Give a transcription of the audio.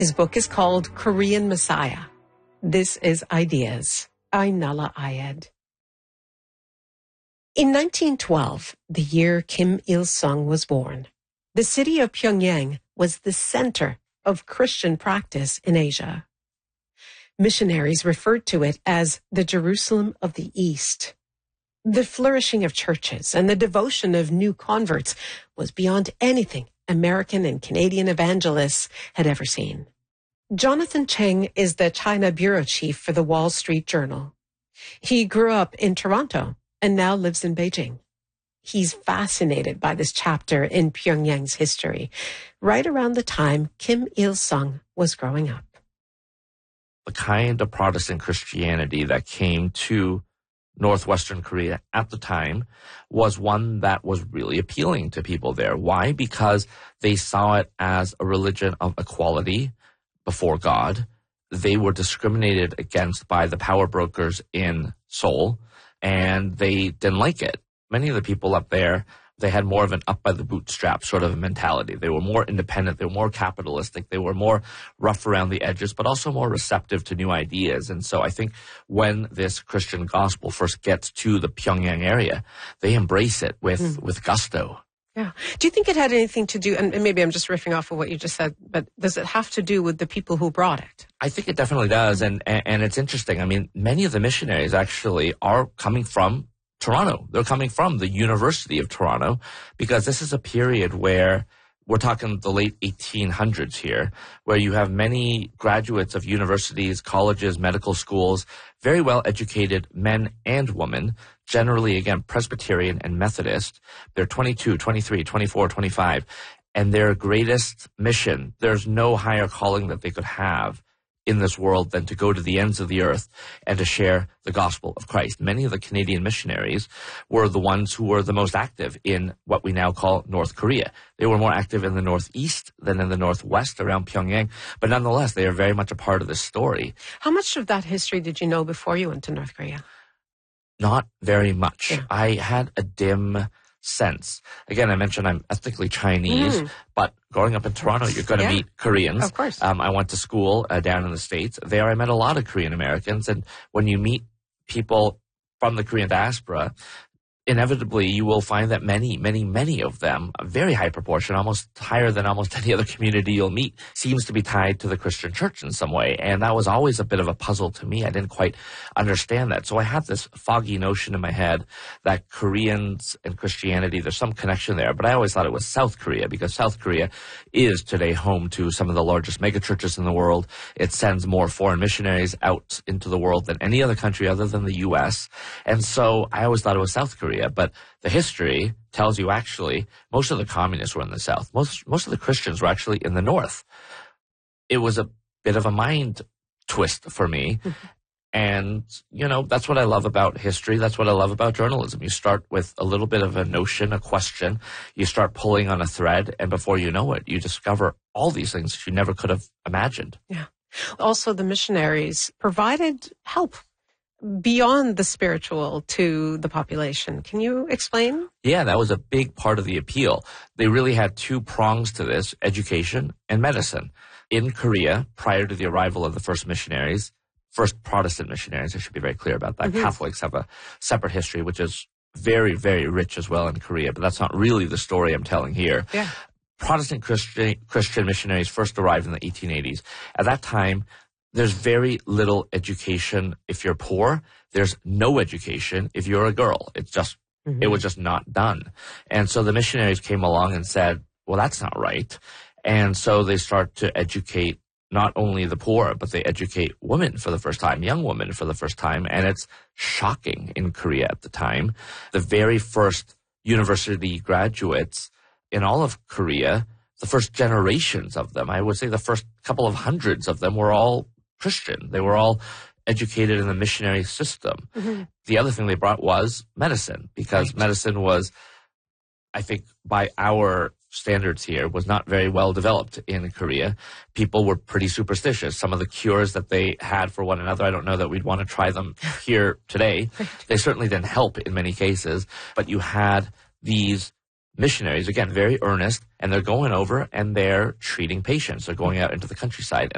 His book is called Korean Messiah. This is Ideas. I'm Nahlah Ayed. In 1912, the year Kim Il-sung was born, the city of Pyongyang was the center of Christian practice in Asia. Missionaries referred to it as the Jerusalem of the East. The flourishing of churches and the devotion of new converts was beyond anything American and Canadian evangelists had ever seen. Jonathan Cheng is the China bureau chief for the Wall Street Journal. He grew up in Toronto and now lives in Beijing. He's fascinated by this chapter in Pyongyang's history, right around the time Kim Il-sung was growing up. The kind of Protestant Christianity that came to northwestern Korea at the time was one that was really appealing to people there. Why? Because they saw it as a religion of equality before God. They were discriminated against by the power brokers in Seoul, and they didn't like it. Many of the people up there, they had more of an up-by-the-bootstrap sort of mentality. They were more independent. They were more capitalistic. They were more rough around the edges, but also more receptive to new ideas. And so I think when this Christian gospel first gets to the Pyongyang area, they embrace it with gusto. Yeah. Do you think it had anything to do, and maybe I'm just riffing off of what you just said, but does it have to do with the people who brought it? I think it definitely does. And it's interesting. I mean, many of the missionaries actually are coming from Toronto. They're coming from the University of Toronto, because this is a period where we're talking the late 1800s here, where you have many graduates of universities, colleges, medical schools, very well educated men and women, generally, again, Presbyterian and Methodist. They're 22, 23, 24, 25, and their greatest mission, there's no higher calling that they could have in this world than to go to the ends of the earth and to share the gospel of Christ. Many of the Canadian missionaries were the ones who were the most active in what we now call North Korea. They were more active in the northeast than in the northwest around Pyongyang, but nonetheless, they are very much a part of this story. How much of that history did you know before you went to North Korea? Not very much. Yeah. I had a dim sense. Again, I mentioned I'm ethnically Chinese, but growing up in Toronto, you're going to meet Koreans. Of course. I went to school down in the States. There I met a lot of Korean Americans, and when you meet people from the Korean diaspora, inevitably you will find that many of them, a very high proportion, almost higher than almost any other community you'll meet, seems to be tied to the Christian church in some way. And that was always a bit of a puzzle to me. I didn't quite understand that. So I had this foggy notion in my head that Koreans and Christianity, there's some connection there. But I always thought it was South Korea, because South Korea is today home to some of the largest megachurches in the world. It sends more foreign missionaries out into the world than any other country other than the U.S. And so I always thought it was South Korea. But the history tells you actually most of the communists were in the South. Most of the Christians were actually in the North. It was a bit of a mind twist for me. And, you know, that's what I love about history. That's what I love about journalism. You start with a little bit of a notion, a question. You start pulling on a thread, and before you know it, you discover all these things that you never could have imagined. Yeah. Also, the missionaries provided help beyond the spiritual to the population. Can you explain? Yeah, that was a big part of the appeal. They really had two prongs to this, education and medicine. In Korea, prior to the arrival of the first Protestant missionaries, I should be very clear about that. Catholics have a separate history, which is very, very rich as well in Korea, but that's not really the story I'm telling here. Yeah. Protestant Christian missionaries first arrived in the 1880s. At that time, there's very little education if you're poor. There's no education if you're a girl. It's just, it was just not done. And so the missionaries came along and said, well, that's not right. And so they start to educate not only the poor, but they educate women for the first time, young women for the first time. And it's shocking in Korea at the time. The very first university graduates in all of Korea, the first generations of them, I would say the first couple of hundreds of them were all Christian. They were all educated in the missionary system. The other thing they brought was medicine, because medicine was, I think, by our standards here, was not very well developed in Korea. People were pretty superstitious. Some of the cures that they had for one another, I don't know that we'd want to try them here today. They certainly didn't help in many cases, but you had these missionaries, again, very earnest, and they're going over and they're treating patients. They're going out into the countryside.